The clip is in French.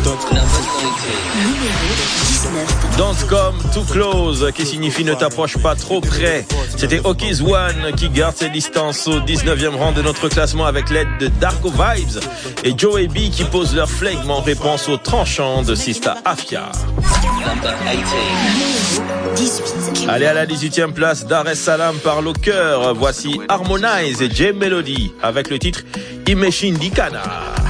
Don't Come Too Close, qui signifie ne t'approche pas trop près. C'était Okies One qui garde ses distances au 19e rang de notre classement avec l'aide de Darko Vibes et Joey B qui pose leur flegme en réponse au tranchant de Sista Afia. Allez à la 18e place, Dar es Salaam par au cœur. Voici Harmonize et J Melody avec le titre Imeshin Dikana.